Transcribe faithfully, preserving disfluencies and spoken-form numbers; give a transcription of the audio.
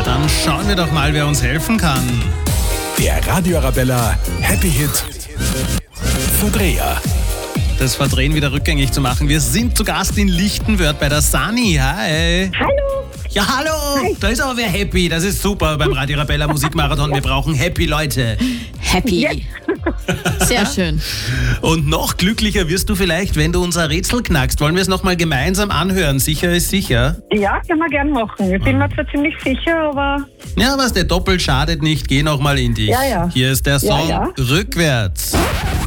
Dann schauen wir doch mal, wer uns helfen kann. Der Radio Arabella Happy Hit Verdreher. Das Verdrehen wieder rückgängig zu machen. Wir sind zu Gast in Lichtenwörth bei der Sani. Hi. Hallo. Ja, hallo. Hi. Da ist aber wer happy. Das ist super beim Radio Arabella Musikmarathon. Wir brauchen happy Leute. Happy. Yes. Sehr schön. Und noch glücklicher wirst du vielleicht, wenn du unser Rätsel knackst. Wollen wir es nochmal gemeinsam anhören? Sicher ist sicher. Ja, können wir gern machen. Ich bin mir zwar ziemlich sicher, aber Ja, was der doppelt schadet nicht. Geh nochmal in dich. Ja, ja. Hier ist der Song Ja, ja. Rückwärts.